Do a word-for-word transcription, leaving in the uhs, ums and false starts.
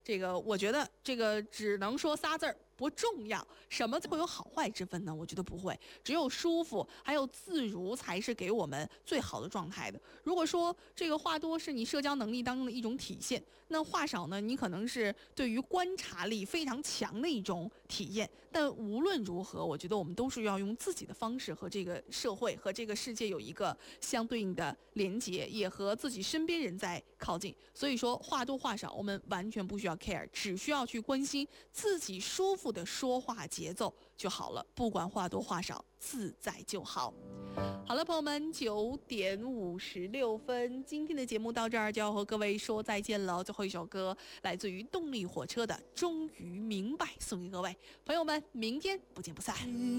这个我觉得这个只能说仨字儿，不重要。什么会有好坏之分呢？我觉得不会，只有舒服还有自如才是给我们最好的状态的。如果说这个话多是你社交能力当中的一种体现，那话少呢，你可能是对于观察力非常强的一种体验。但无论如何，我觉得我们都是要用自己的方式和这个社会和这个世界有一个相对应的连结，也和自己身边人在靠近。所以说话多话少，我们完全不需要 care， 只需要去关心自己舒服的说话节奏就好了，不管话多话少，自在就好。好了，朋友们，九点五十六分，今天的节目到这儿就要和各位说再见了。最后一首歌来自于动力火车的《终于明白》，送给各位朋友们，明天不见不散。